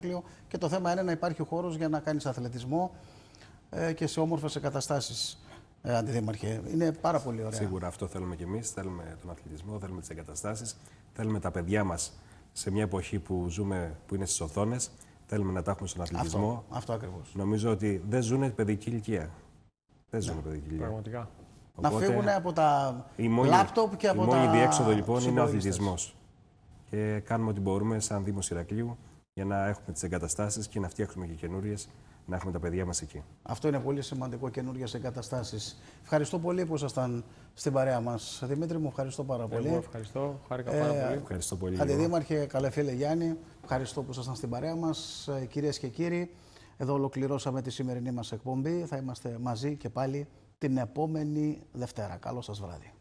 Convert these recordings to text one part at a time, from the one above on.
Και το θέμα είναι να υπάρχει χώρος για να κάνεις αθλητισμό και σε όμορφες εγκαταστάσεις, Αντιδήμαρχε. Είναι πάρα πολύ ωραία. Σίγουρα αυτό θέλουμε κι εμείς. Θέλουμε τον αθλητισμό, θέλουμε τις εγκαταστάσεις. Θέλουμε τα παιδιά μας σε μια εποχή που ζούμε, που είναι στις οθόνες. Θέλουμε να τα έχουμε στον αθλητισμό. Αυτό ακριβώς. Νομίζω ότι δεν ζουν παιδική ηλικία. Δεν ζουν παιδική ηλικία. Πραγματικά. Οπότε, να φύγουν από τα λάπτοπ και από τα. Η μόνη διέξοδο λοιπόν είναι ο αθλητισμός. Και κάνουμε ό,τι μπορούμε σαν Δήμος Ηρακλείου για να έχουμε τις εγκαταστάσεις και να φτιάξουμε και καινούριες, να έχουμε τα παιδιά μας εκεί. Αυτό είναι πολύ σημαντικό, καινούριες εγκαταστάσεις. Ευχαριστώ πολύ που ήσασταν στην παρέα μας. Δημήτρη μου, ευχαριστώ πάρα πολύ. Εγώ ευχαριστώ, χάρηκα πάρα πολύ. Ευχαριστώ πολύ. Αντιδήμαρχε, καλέ φίλε Γιάννη, ευχαριστώ που ήσασταν στην παρέα μας. Κυρίες και κύριοι, εδώ ολοκληρώσαμε τη σημερινή μας εκπομπή. Θα είμαστε μαζί και πάλι την επόμενη Δευτέρα. Καλό σας βράδυ.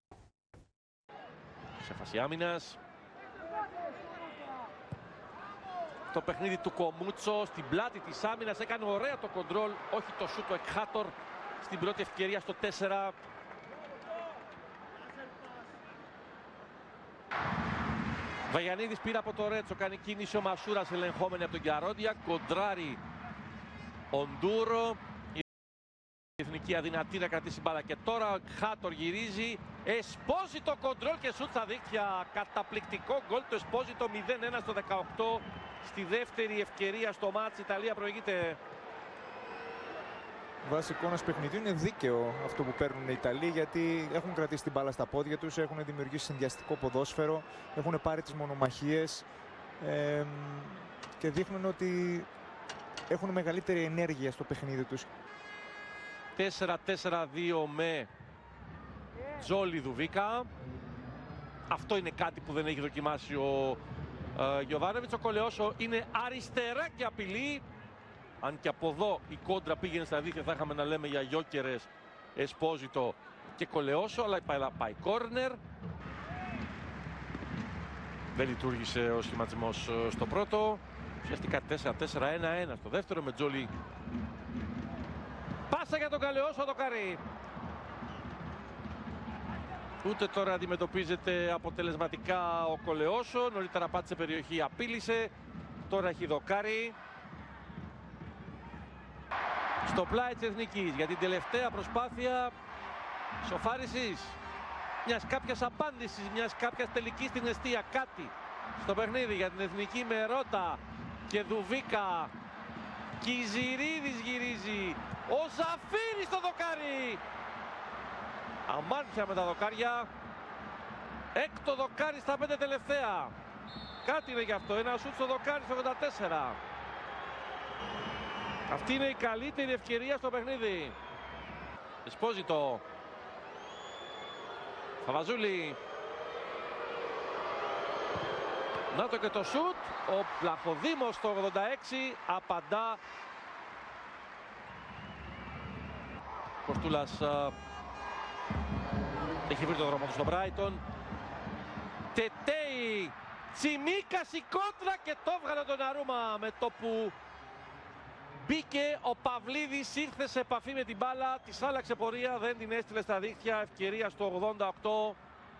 Σε φάση άμυνας. Το παιχνίδι του Κομούτσο στην πλάτη της άμυνας, έκανε ωραία το κοντρόλ, όχι το σούτ του Εκχάτορ στην πρώτη ευκαιρία στο 4. Βαγιανίδης πήρε από το Ρέτσο, κάνει κίνηση ο Μασούρας ελεγχόμενη από τον Κιαρόντια, κοντράρει ο Ντούρο. Η εθνική αδυνατή να κρατήσει μπάλα και τώρα ο Εκχάτορ γυρίζει, Εσπόζιτο κοντρόλ και σούτ στα δίχτυα, καταπληκτικό γκολ του Εσπόζιτο, 0-1 στο 18. Στη δεύτερη ευκαιρία στο μάτς, η Ιταλία προηγείται. Βάσει εικόνας παιχνιδιού είναι δίκαιο αυτό που παίρνουν οι Ιταλοί, γιατί έχουν κρατήσει την μπάλα στα πόδια τους, έχουν δημιουργήσει συνδυαστικό ποδόσφαιρο, έχουν πάρει τις μονομαχίες και δείχνουν ότι έχουν μεγαλύτερη ενέργεια στο παιχνίδι τους. 4-4-2 με Τζόλι Δουβίκα. Αυτό είναι κάτι που δεν έχει δοκιμάσει ο Γιοβάνοβιτς. Ο Κολεόσο είναι αριστερά και απειλεί. Αν και από εδώ η κόντρα πήγαινε στα δίχτυα, θα είχαμε να λέμε για Γιόκερες, Εσπόζιτο και Κολεόσο, αλλά πάει κόρνερ. Δεν λειτουργήσε ο σχηματισμός στο πρώτο. Ουσιαστικά 4-4-1-1 στο δεύτερο με Τζόλι. Πάσα για τον Κολεόσο, το καρύ. Ούτε τώρα αντιμετωπίζεται αποτελεσματικά ο Κολεόσο. Νωρίτερα πάτησε περιοχή, απείλησε. Τώρα έχει δοκάρει. Στο πλάι της Εθνικής για την τελευταία προσπάθεια σοφάρισης. Μιας κάποιας απάντησης, μιας κάποιας τελικής στην εστία. Κάτι στο παιχνίδι για την Εθνική με Ρώτα και Δουβίκα. Κιζιρίδης γυρίζει. Ο Ζαφύρης στο δοκάρι. Αμάρτια με τα δοκάρια. Έκτο δοκάρι στα 5 τελευταία. Κάτι είναι γι' αυτό. Ένα σούτ στο δοκάρι στο 84. Αυτή είναι η καλύτερη ευκαιρία στο παιχνίδι. Εσπόζιτο. Φαβαζούλη. Να το και το σούτ. Ο Πλαχοδήμος στο 86 απαντά. Κοστούλας έχει βρει το δρόμο του στο Μπράιτον. Τετέι. Τσιμίκας η κόντρα και το έβγαλε τον Αρούμα με το που μπήκε ο Παυλίδης, ήρθε σε επαφή με την μπάλα, της άλλαξε πορεία, δεν την έστειλε στα δίχτυα, ευκαιρία στο 88.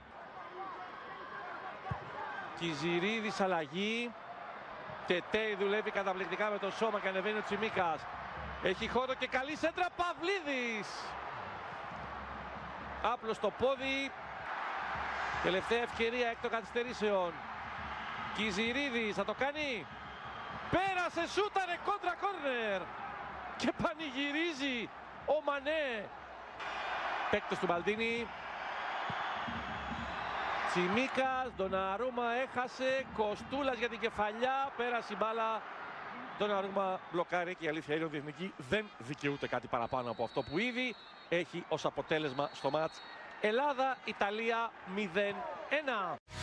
Κιζιρίδης αλλαγή. Τετέι δουλεύει καταπληκτικά με το σώμα και ανεβαίνει ο Τσιμίκας. Έχει χώρο και καλή σέντρα, Παυλίδης. Άπλο στο πόδι. Τελευταία ευκαιρία εκ των καθυστερήσεων. Κιζιρίδης θα το κάνει. Πέρασε, σούταρε, κόντρα κόρνερ. Και πανηγυρίζει ο Μανέ. Παίκτες του Μπαλντίνη. Τσιμίκας, Ντοναρούμα έχασε. Κοστούλας για την κεφαλιά. Πέρασε η μπάλα. Ντοναρούμα μπλοκάρει και η αλήθεια είναι ότι η Εθνική δεν δικαιούται κάτι παραπάνω από αυτό που ήδη έχει ως αποτέλεσμα στο μάτς. Ελλάδα-Ιταλία 0-1.